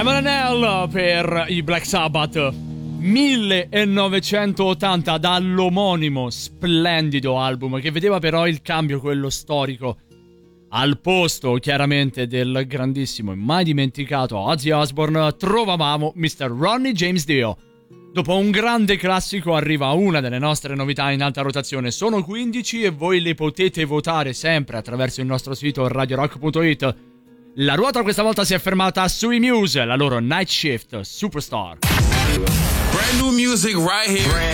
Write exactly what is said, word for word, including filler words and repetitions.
Diamond and Hell per i Black Sabbath. millenovecentottanta, dall'omonimo splendido album che vedeva però il cambio, quello storico, al posto chiaramente del grandissimo e mai dimenticato Ozzy Osbourne trovavamo mister Ronnie James Dio. Dopo un grande classico arriva una delle nostre novità in alta rotazione. Sono quindici e voi le potete votare sempre attraverso il nostro sito radio rock punto it. La ruota questa volta si è fermata sui Muse, la loro Night Shift Superstar. Brand new music right here.